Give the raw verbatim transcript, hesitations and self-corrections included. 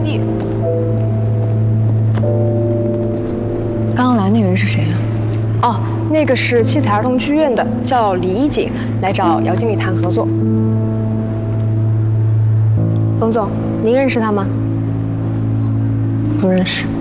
地。 刚刚来那个人是谁啊？ 哦，那个是七彩儿童剧院的，叫李一锦，来找姚经理谈合作。冯总，您认识他吗？ 不认识。